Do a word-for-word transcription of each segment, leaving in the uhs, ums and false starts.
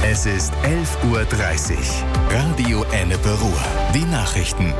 Es ist elf Uhr dreißig. Radio Ennepe Ruhr. Die Nachrichten.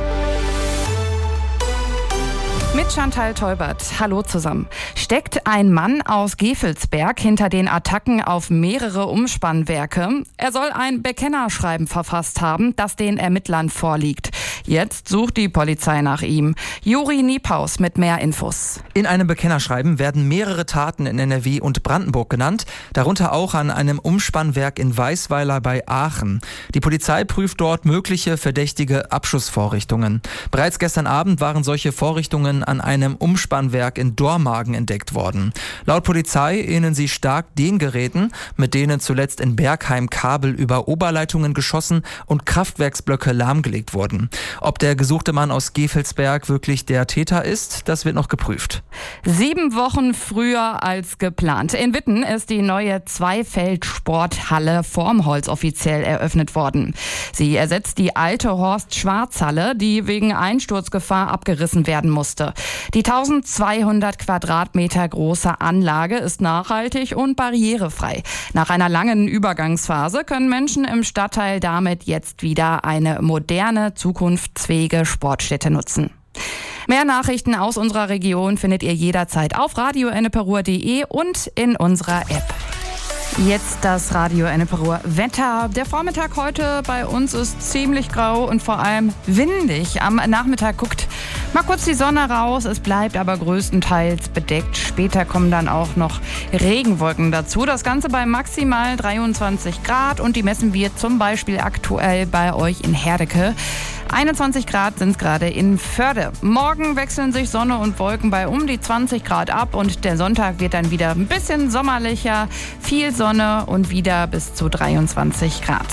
Mit Chantal Teubert. Hallo zusammen. Steckt ein Mann aus Gevelsberg hinter den Attacken auf mehrere Umspannwerke? Er soll ein Bekennerschreiben verfasst haben, das den Ermittlern vorliegt. Jetzt sucht die Polizei nach ihm. Juri Niepaus mit mehr Infos. In einem Bekennerschreiben werden mehrere Taten in N R W und Brandenburg genannt, darunter auch an einem Umspannwerk in Weißweiler bei Aachen. Die Polizei prüft dort mögliche verdächtige Abschussvorrichtungen. Bereits gestern Abend waren solche Vorrichtungen an einem Umspannwerk in Dormagen entdeckt worden. Laut Polizei ähneln sie stark den Geräten, mit denen zuletzt in Bergheim Kabel über Oberleitungen geschossen und Kraftwerksblöcke lahmgelegt wurden. Ob der gesuchte Mann aus Gevelsberg wirklich der Täter ist, das wird noch geprüft. Sieben Wochen früher als geplant. In Witten ist die neue Zweifeld-Sporthalle Vormholz offiziell eröffnet worden. Sie ersetzt die alte Horst-Schwarz-Halle, die wegen Einsturzgefahr abgerissen werden musste. Die eintausendzweihundert Quadratmeter große Anlage ist nachhaltig und barrierefrei. Nach einer langen Übergangsphase können Menschen im Stadtteil damit jetzt wieder eine moderne, zukunftsfähige Sportstätte nutzen. Mehr Nachrichten aus unserer Region findet ihr jederzeit auf radio ennepe ruhr punkt de und in unserer App. Jetzt das Radio Ennepe Ruhr Wetter. Der Vormittag heute bei uns ist ziemlich grau und vor allem windig. Am Nachmittag guckt mal kurz die Sonne raus, es bleibt aber größtenteils bedeckt. Später kommen dann auch noch Regenwolken dazu. Das Ganze bei maximal dreiundzwanzig Grad und die messen wir zum Beispiel aktuell bei euch in Herdecke. einundzwanzig Grad sind es gerade in Förde. Morgen wechseln sich Sonne und Wolken bei um die zwanzig Grad ab und der Sonntag wird dann wieder ein bisschen sommerlicher. Viel Sonne und wieder bis zu dreiundzwanzig Grad.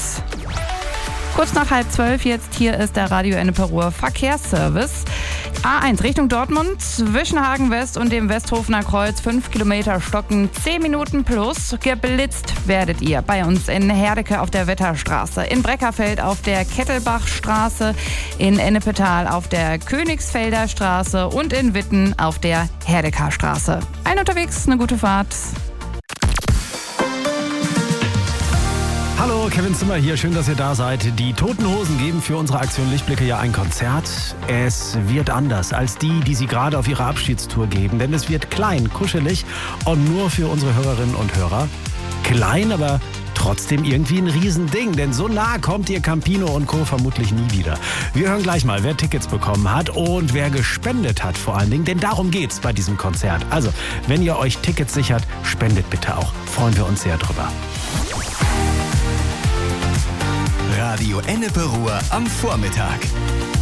Kurz nach halb zwölf jetzt, hier ist der Radio Ennepe Ruhr Verkehrsservice. A eins Richtung Dortmund, zwischen Hagen West und dem Westhofener Kreuz, fünf Kilometer stocken, zehn Minuten plus. Geblitzt werdet ihr bei uns in Herdecke auf der Wetterstraße, in Breckerfeld auf der Kettelbachstraße, in Ennepetal auf der Königsfelder Straße und in Witten auf der Herdeker Straße. Ein unterwegs, eine gute Fahrt. Hallo, Kevin Zimmer hier. Schön, dass ihr da seid. Die Toten Hosen geben für unsere Aktion Lichtblicke ja ein Konzert. Es wird anders als die, die sie gerade auf ihrer Abschiedstour geben. Denn es wird klein, kuschelig und nur für unsere Hörerinnen und Hörer. Klein, aber trotzdem irgendwie ein Riesending. Denn so nah kommt ihr Campino und Co. vermutlich nie wieder. Wir hören gleich mal, wer Tickets bekommen hat und wer gespendet hat vor allen Dingen. Denn darum geht's bei diesem Konzert. Also, wenn ihr euch Tickets sichert, spendet bitte auch. Freuen wir uns sehr drüber. Radio Ennepe Ruhr am Vormittag.